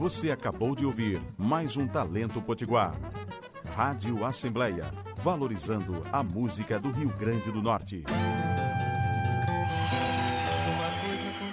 Você acabou de ouvir mais um Talento Potiguar. Rádio Assembleia, valorizando a música do Rio Grande do Norte.